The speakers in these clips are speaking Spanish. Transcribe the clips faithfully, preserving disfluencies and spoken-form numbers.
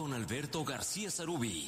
con Alberto García Sarubí.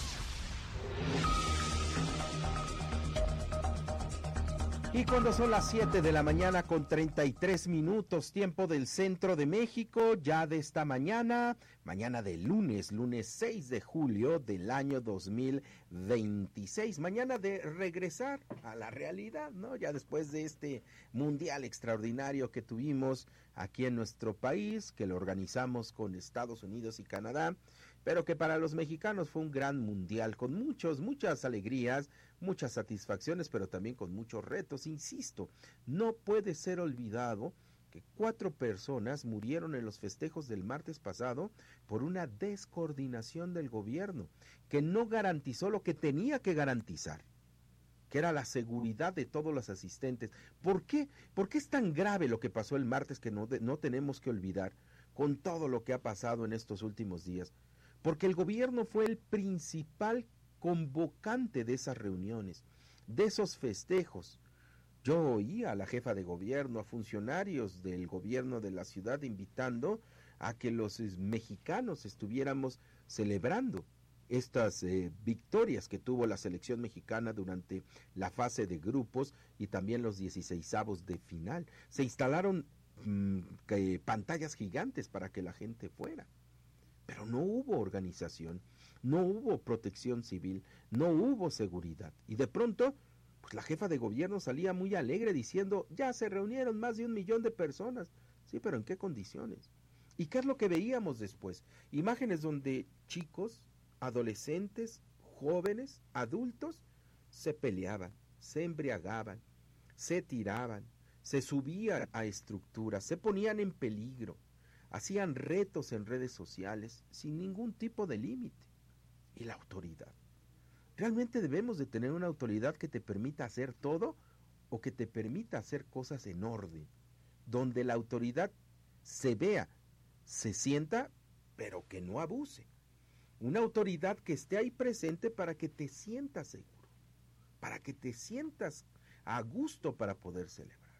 Y cuando son las siete de la mañana con treinta y tres minutos, tiempo del centro de México, ya de esta mañana, mañana de lunes, lunes seis de julio del año dos mil veintiséis, mañana de regresar a la realidad, ¿no? Ya después de este mundial extraordinario que tuvimos aquí en nuestro país, que lo organizamos con Estados Unidos y Canadá, pero que para los mexicanos fue un gran mundial con muchos, muchas alegrías, muchas satisfacciones, pero también con muchos retos. Insisto, no puede ser olvidado que cuatro personas murieron en los festejos del martes pasado por una descoordinación del gobierno, que no garantizó lo que tenía que garantizar, que era la seguridad de todos los asistentes. ¿Por qué? ¿Por qué es tan grave lo que pasó el martes que no, de, no tenemos que olvidar con todo lo que ha pasado en estos últimos días? Porque el gobierno fue el principal convocante de esas reuniones, de esos festejos. Yo oía a la jefa de gobierno, a funcionarios del gobierno de la ciudad invitando a que los mexicanos estuviéramos celebrando estas eh, victorias que tuvo la selección mexicana durante la fase de grupos y también los dieciseisavos de final. Se instalaron mmm, que, pantallas gigantes para que la gente fuera. Pero no hubo organización, no hubo protección civil, no hubo seguridad. Y de pronto, pues la jefa de gobierno salía muy alegre diciendo, ya se reunieron más de un millón de personas. Sí, pero ¿en qué condiciones? ¿Y qué es lo que veíamos después? Imágenes donde chicos, adolescentes, jóvenes, adultos, se peleaban, se embriagaban, se tiraban, se subían a estructuras, se ponían en peligro. Hacían retos en redes sociales sin ningún tipo de límite. ¿Y la autoridad? ¿Realmente debemos de tener una autoridad que te permita hacer todo o que te permita hacer cosas en orden? Donde la autoridad se vea, se sienta, pero que no abuse. Una autoridad que esté ahí presente para que te sientas seguro, para que te sientas a gusto para poder celebrar.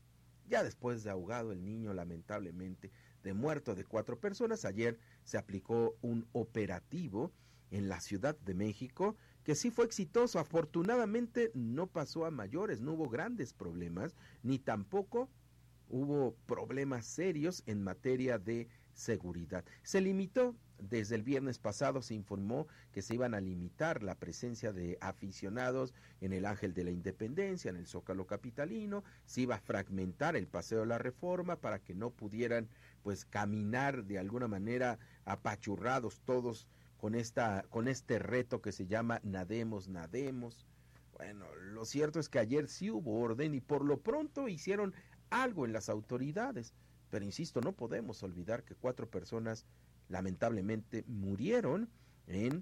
Ya después de ahogado el niño, lamentablemente, de muerto de cuatro personas, ayer se aplicó un operativo en la Ciudad de México que sí fue exitoso. Afortunadamente no pasó a mayores, no hubo grandes problemas, ni tampoco hubo problemas serios en materia de seguridad. Se limitó, desde el viernes pasado se informó que se iban a limitar la presencia de aficionados en el Ángel de la Independencia, en el Zócalo capitalino, se iba a fragmentar el Paseo de la Reforma para que no pudieran pues caminar de alguna manera apachurrados todos con esta con este reto que se llama Nademos, Nademos. Bueno, lo cierto es que ayer sí hubo orden y por lo pronto hicieron algo en las autoridades, pero insisto, no podemos olvidar que cuatro personas lamentablemente murieron en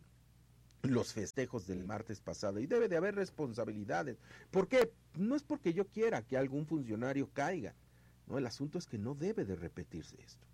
los festejos del martes pasado y debe de haber responsabilidades. ¿Por qué? No es porque yo quiera que algún funcionario caiga, no, el asunto es que no debe de repetirse esto.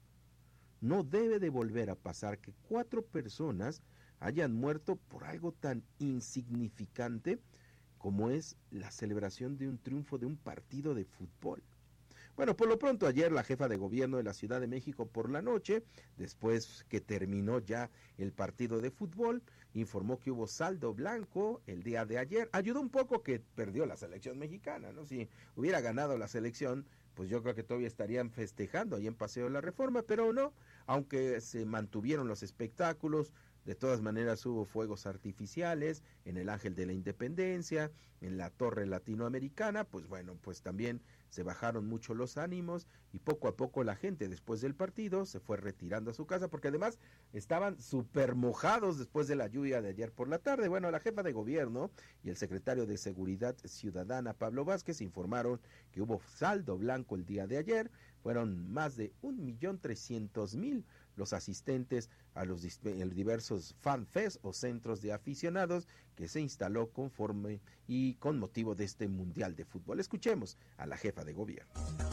No debe de volver a pasar que cuatro personas hayan muerto por algo tan insignificante como es la celebración de un triunfo de un partido de fútbol. Bueno, por lo pronto ayer la jefa de gobierno de la Ciudad de México por la noche, después que terminó ya el partido de fútbol, informó que hubo saldo blanco el día de ayer. Ayudó un poco que perdió la selección mexicana, ¿no? Si hubiera ganado la selección, pues yo creo que todavía estarían festejando ahí en Paseo de la Reforma, pero no, aunque se mantuvieron los espectáculos. De todas maneras hubo fuegos artificiales en el Ángel de la Independencia, en la Torre Latinoamericana, pues bueno, pues también se bajaron mucho los ánimos y poco a poco la gente después del partido se fue retirando a su casa porque además estaban súper mojados después de la lluvia de ayer por la tarde. Bueno, la jefa de gobierno y el secretario de Seguridad Ciudadana, Pablo Vázquez, informaron que hubo saldo blanco el día de ayer. Fueron más de un millón trescientos mil los asistentes a los diversos fanfest o centros de aficionados que se instaló conforme y con motivo de este Mundial de Fútbol. Escuchemos a la jefa de gobierno.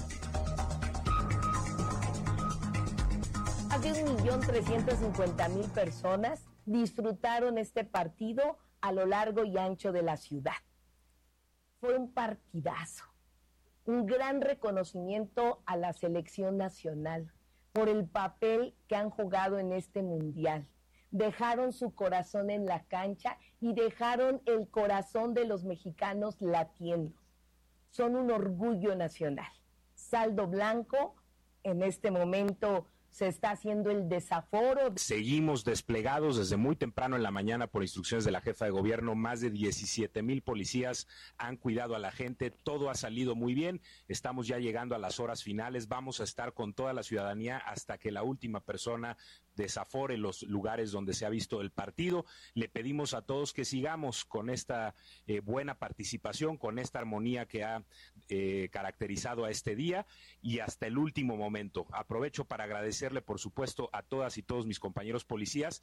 Más de un millón trescientos cincuenta mil personas disfrutaron este partido a lo largo y ancho de la ciudad. Fue un partidazo, un gran reconocimiento a la selección nacional por el papel que han jugado en este mundial, dejaron su corazón en la cancha y dejaron el corazón de los mexicanos latiendo. Son un orgullo nacional. Saldo blanco, en este momento se está haciendo el desaforo. Seguimos desplegados desde muy temprano en la mañana por instrucciones de la jefa de gobierno. Más de diecisiete mil policías han cuidado a la gente. Todo ha salido muy bien. Estamos ya llegando a las horas finales. Vamos a estar con toda la ciudadanía hasta que la última persona desafore los lugares donde se ha visto el partido. Le pedimos a todos que sigamos con esta eh, buena participación, con esta armonía que ha eh, caracterizado a este día y hasta el último momento. Aprovecho para agradecerle, por supuesto, a todas y todos mis compañeros policías.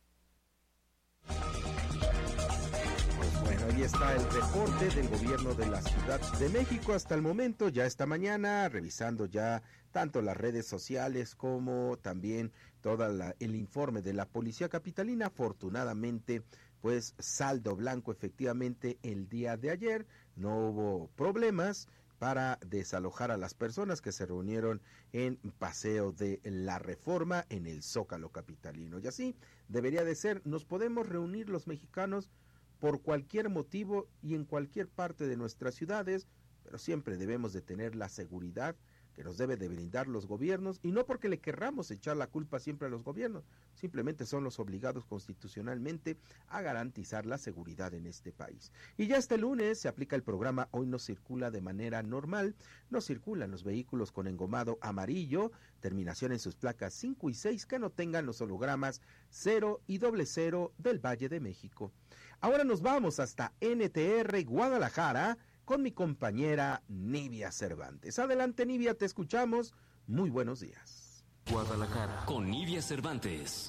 Pues bueno, ahí está el reporte del gobierno de la Ciudad de México hasta el momento, ya esta mañana, revisando ya tanto las redes sociales como también todo el informe de la Policía Capitalina. Afortunadamente, pues saldo blanco efectivamente el día de ayer, no hubo problemas para desalojar a las personas que se reunieron en Paseo de la Reforma en el Zócalo capitalino. Y así debería de ser, nos podemos reunir los mexicanos por cualquier motivo y en cualquier parte de nuestras ciudades, pero siempre debemos de tener la seguridad que nos debe de brindar los gobiernos, y no porque le querramos echar la culpa siempre a los gobiernos, simplemente son los obligados constitucionalmente a garantizar la seguridad en este país. Y ya este lunes se aplica el programa Hoy no circula de manera normal, no circulan los vehículos con engomado amarillo, terminación en sus placas cinco y seis que no tengan los hologramas cero y doble cero del Valle de México. Ahora nos vamos hasta N T R Guadalajara, con mi compañera Nivia Cervantes. Adelante, Nivia, te escuchamos. Muy buenos días. Guadalajara, con Nivia Cervantes.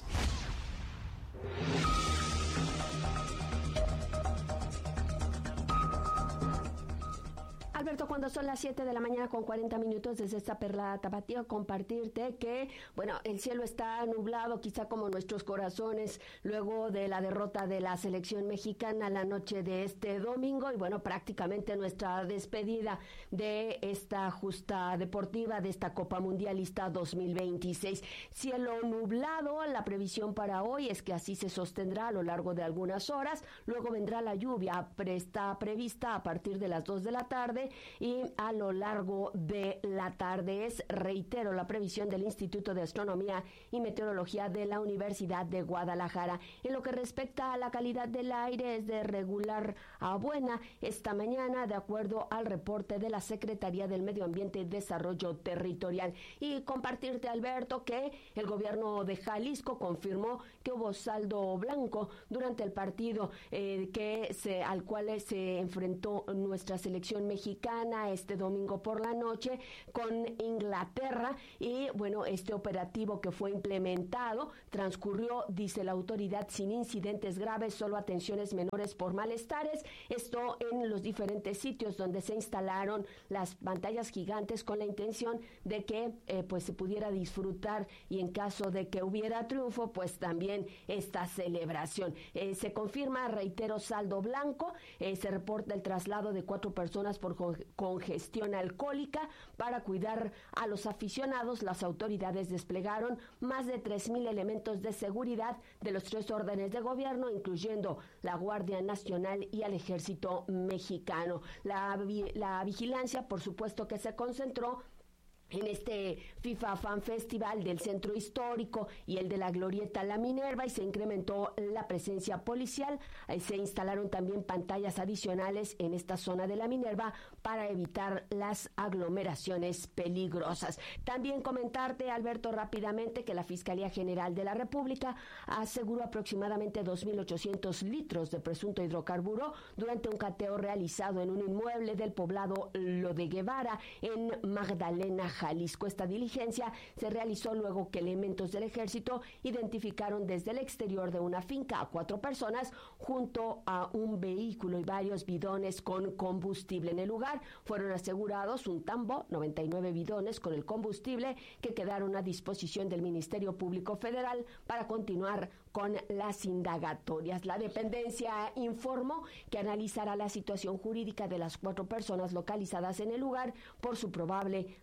Alberto, cuando son las siete de la mañana con cuarenta minutos desde esta perla tapatía, compartirte que, bueno, el cielo está nublado, quizá como nuestros corazones, luego de la derrota de la selección mexicana la noche de este domingo, y bueno, prácticamente nuestra despedida de esta justa deportiva, de esta Copa Mundialista dos mil veintiséis. Cielo nublado, la previsión para hoy es que así se sostendrá a lo largo de algunas horas, luego vendrá la lluvia, está prevista a partir de las dos de la tarde, y a lo largo de la tarde. Es, reitero, la previsión del Instituto de Astronomía y Meteorología de la Universidad de Guadalajara. En lo que respecta a la calidad del aire, es de regular a buena esta mañana, de acuerdo al reporte de la Secretaría del Medio Ambiente y Desarrollo Territorial. Y compartirte, Alberto, que el gobierno de Jalisco confirmó que hubo saldo blanco durante el partido eh, que se, al cual se enfrentó nuestra selección mexicana este domingo por la noche con Inglaterra. Y bueno, este operativo que fue implementado transcurrió, dice la autoridad, sin incidentes graves, solo atenciones menores por malestares. Esto en los diferentes sitios donde se instalaron las pantallas gigantes con la intención de que eh, pues se pudiera disfrutar, y en caso de que hubiera triunfo, pues también esta celebración. Eh, se confirma, reitero, saldo blanco. Eh, se reporta el traslado de cuatro personas por congestión alcohólica. Para cuidar a los aficionados, las autoridades desplegaron más de tres mil elementos de seguridad de los tres órdenes de gobierno, incluyendo la Guardia Nacional y al Ejército Mexicano. La, la vigilancia, por supuesto, que se concentró en este FIFA Fan Festival del Centro Histórico y el de la Glorieta La Minerva, y se incrementó la presencia policial. Eh, se instalaron también pantallas adicionales en esta zona de La Minerva para evitar las aglomeraciones peligrosas. También comentarte, Alberto, rápidamente que la Fiscalía General de la República aseguró aproximadamente dos mil ochocientos litros de presunto hidrocarburo durante un cateo realizado en un inmueble del poblado Lo de Guevara, en Magdalena, Jalisco. Esta diligencia se realizó luego que elementos del ejército identificaron desde el exterior de una finca a cuatro personas junto a un vehículo y varios bidones con combustible. En el lugar fueron asegurados un tambo, noventa y nueve bidones con el combustible, que quedaron a disposición del Ministerio Público Federal para continuar con las indagatorias. La dependencia informó que analizará la situación jurídica de las cuatro personas localizadas en el lugar por su probable responsabilidad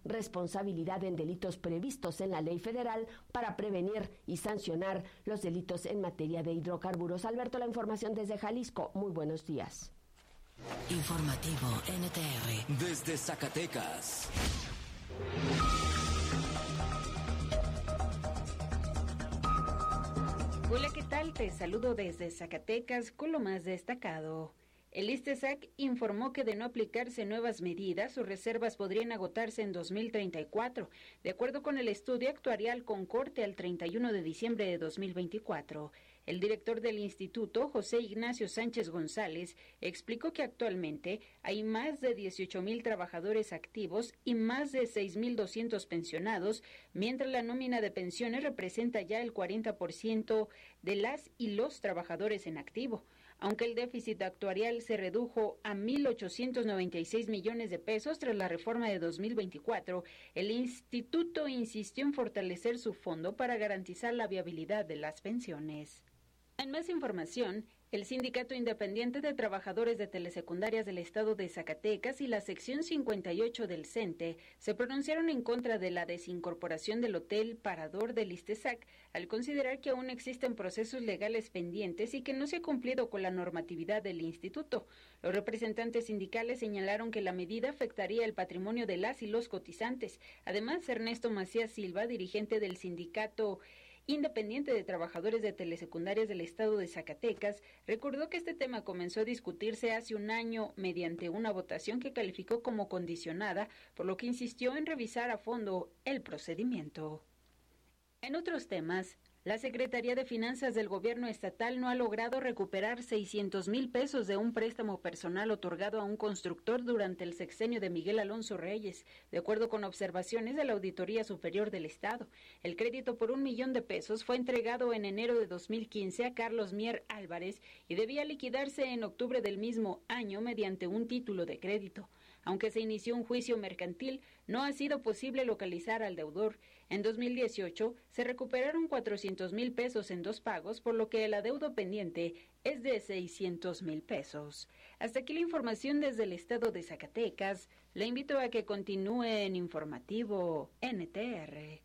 responsabilidad en delitos previstos en la ley federal para prevenir y sancionar los delitos en materia de hidrocarburos. Alberto, la información desde Jalisco. Muy buenos días. Informativo N T R. Desde Zacatecas. Hola, ¿qué tal? Te saludo desde Zacatecas con lo más destacado. El ISTESAC informó que de no aplicarse nuevas medidas, sus reservas podrían agotarse en dos mil treinta y cuatro, de acuerdo con el estudio actuarial con corte al treinta y uno de diciembre de dos mil veinticuatro. El director del instituto, José Ignacio Sánchez González, explicó que actualmente hay más de dieciocho mil trabajadores activos y más de seis mil doscientos pensionados, mientras la nómina de pensiones representa ya el cuarenta por ciento de las y los trabajadores en activo. Aunque el déficit actuarial se redujo a mil ochocientos noventa y seis millones de pesos tras la reforma de dos mil veinticuatro, el instituto insistió en fortalecer su fondo para garantizar la viabilidad de las pensiones. En más información, el Sindicato Independiente de Trabajadores de Telesecundarias del Estado de Zacatecas y la sección cincuenta y ocho del CENTE se pronunciaron en contra de la desincorporación del Hotel Parador del ISTESAC, al considerar que aún existen procesos legales pendientes y que no se ha cumplido con la normatividad del instituto. Los representantes sindicales señalaron que la medida afectaría el patrimonio de las y los cotizantes. Además, Ernesto Macías Silva, dirigente del Sindicato Independiente de Trabajadores de Telesecundarias del Estado de Zacatecas, recordó que este tema comenzó a discutirse hace un año mediante una votación que calificó como condicionada, por lo que insistió en revisar a fondo el procedimiento. En otros temas, la Secretaría de Finanzas del Gobierno Estatal no ha logrado recuperar seiscientos mil pesos de un préstamo personal otorgado a un constructor durante el sexenio de Miguel Alonso Reyes, de acuerdo con observaciones de la Auditoría Superior del Estado. El crédito por un millón de pesos fue entregado en enero de dos mil quince a Carlos Mier Álvarez y debía liquidarse en octubre del mismo año mediante un título de crédito. Aunque se inició un juicio mercantil, no ha sido posible localizar al deudor. En dos mil dieciocho se recuperaron cuatrocientos mil pesos en dos pagos, por lo que el adeudo pendiente es de seiscientos mil pesos. Hasta aquí la información desde el estado de Zacatecas. Le invito a que continúe en Informativo N T R.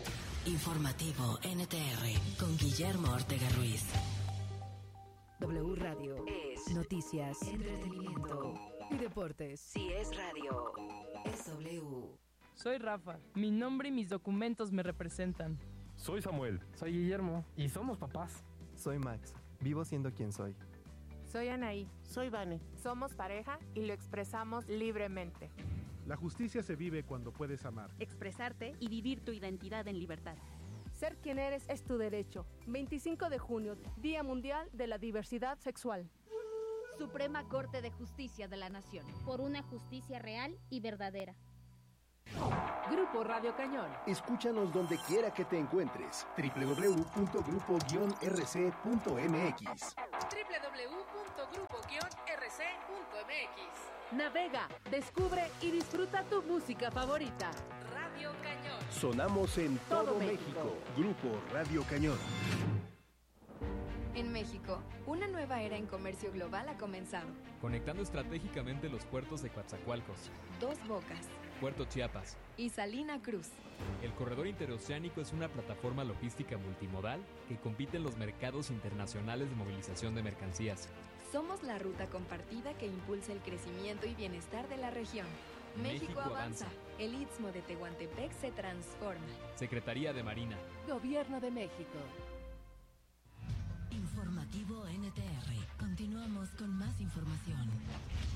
Informativo N T R con Guillermo Ortega Ruiz. W Radio es noticias, entretenimiento y deportes. Si es radio, es W. Soy Rafa. Mi nombre y mis documentos me representan. Soy Samuel. Soy Guillermo. Y somos papás. Soy Max. Vivo siendo quien soy. Soy Anaí. Soy Vane. Somos pareja y lo expresamos libremente. La justicia se vive cuando puedes amar. Expresarte y vivir tu identidad en libertad. Ser quien eres es tu derecho. veinticinco de junio, Día Mundial de la Diversidad Sexual. Suprema Corte de Justicia de la Nación. Por una justicia real y verdadera. Grupo Radio Cañón. Escúchanos donde quiera que te encuentres. doble u doble u doble u punto grupo guion r c punto m x. doble u doble u doble u punto grupo guion r c punto m x. Navega, descubre y disfruta tu música favorita. Radio Cañón. Sonamos en todo, todo México. México. Grupo Radio Cañón. En México, una nueva era en comercio global ha comenzado. Conectando estratégicamente los puertos de Coatzacoalcos, Dos Bocas, Puerto Chiapas y Salina Cruz. El corredor interoceánico es una plataforma logística multimodal que compite en los mercados internacionales de movilización de mercancías. Somos la ruta compartida que impulsa el crecimiento y bienestar de la región. México, México avanza. avanza. El Istmo de Tehuantepec se transforma. Secretaría de Marina. Gobierno de México. Informativo N T R. Continuamos con más información.